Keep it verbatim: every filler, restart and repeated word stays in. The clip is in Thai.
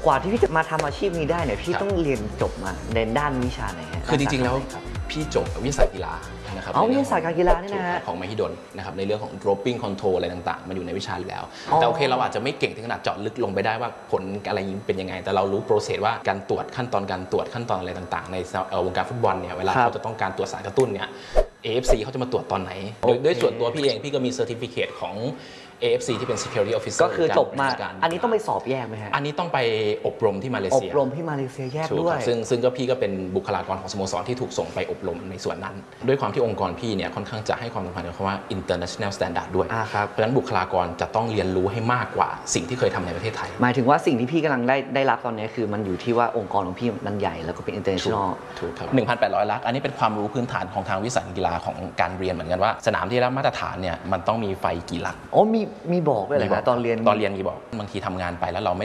กว่าที่พี่จะมาทำอาชีพนี้ได้เนี่ยพี่ต้องเรียนจบมาในด้านวิชาไหนฮะคือจริงๆแล้วพี่จบวิทยาศาสตร์กีฬานะครับอ๋อวิทยาศาสตร์การกีฬานี่นะฮะของมหิดลนะครับในเรื่องของ doping control อะไรต่างๆมันอยู่ในวิชาอยู่แล้วแต่โอเคเราอาจจะไม่เก่งถึงขนาดเจาะลึกลงไปได้ว่าผลอะไรเป็นยังไงแต่เรารู้โปรเซสว่าการตรวจขั้นตอนการตรวจขั้นตอนอะไรต่างๆในวงการฟุตบอลเนี่ยเวลาเขาจะต้องการตรวจสารกระตุ้นเนี่ย เอ เอฟ ซี เขาจะมาตรวจตอนไหนด้วยส่วนตัวพี่เองพี่ก็มี certificate ของ เอ เอฟ ซี ที่เป็น security officer ก็คือจบมาอันนี้ต้องไปสอบแยกไหมฮะอันนี้ต้องไปอบรมที่มาเลอบเซียรมที่มาเลเซียแยกด้วยซึ่งซึ่งก็พี่ก็เป็นบุคลากรของสโมสรที่ถูกส่งไปอบรมในส่วนนั้นด้วยความที่องค์กรพี่เนี่ยค่อนข้างจะให้ความสำคัญกับคำว่า international standard ด้วยเพราะฉะนั้นบุคลากรจะต้องเรียนรู้ให้มากกว่าสิ่งที่เคยทำในประเทศไทยหมายถึงว่าสิ่งที่พี่กำลังได้ได้รับตอนนี้คือมันอยู่ที่ว่าองค์กรของพี่มันใหญ่แล้วก็เป็น international ถูกครับ หนึ่งพันแปดร้อย ลักษณ์อันนี้เป็นความรู้พื้นฐานของทางวิสัยกีฬาของการเรียนเหมือนกันว่าสนามที่ได้รับมาตรฐานเนี่ยมันต้องมีไฟกี่ลักอ๋อมีมีบอกด้วยเหรอตอนเรียนตอนเรียนกี่บอกบางทีทำงานไปแล้วเราไม่